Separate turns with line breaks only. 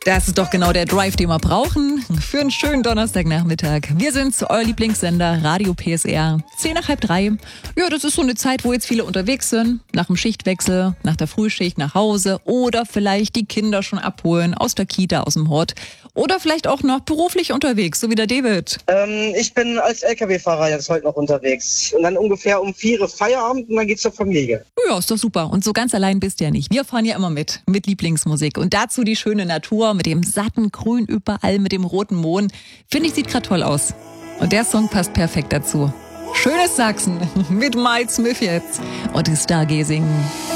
Das ist doch genau der Drive, den wir brauchen für einen schönen Donnerstagnachmittag. Wir sind's, euer Lieblingssender, Radio PSR, 2:30. Ja, das ist so eine Zeit, wo jetzt viele unterwegs sind, nach dem Schichtwechsel, nach der Frühschicht nach Hause oder vielleicht die Kinder schon abholen aus der Kita, aus dem Hort oder vielleicht auch noch beruflich unterwegs, so wie der David.
Ich bin als LKW-Fahrer jetzt heute noch unterwegs und dann ungefähr um 4 Uhr Feierabend und dann geht's zur Familie.
Ja, ist doch super. Und so ganz allein bist du ja nicht. Wir fahren ja immer mit Lieblingsmusik. Und dazu die schöne Natur mit dem satten Grün überall, mit dem roten Mohn. Finde ich, sieht gerade toll aus. Und der Song passt perfekt dazu. Schönes Sachsen mit Miles Smith jetzt und Stargazing.